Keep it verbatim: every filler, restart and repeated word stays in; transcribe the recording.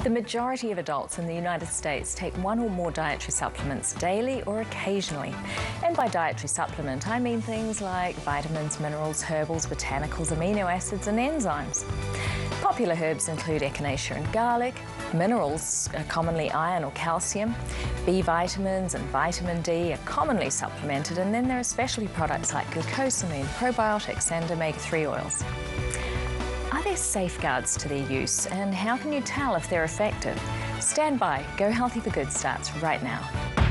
The majority of adults in the United States take one or more dietary supplements daily or occasionally. And by dietary supplement, I mean things like vitamins, minerals, herbals, botanicals, amino acids and enzymes. Popular herbs include echinacea and garlic. Minerals are commonly iron or calcium. B vitamins and vitamin D are commonly supplemented, and then there are specialty products like glucosamine, probiotics and omega three oils. Are there safeguards to their use, and how can you tell if they're effective? Stand by. Go Healthy for Good starts right now.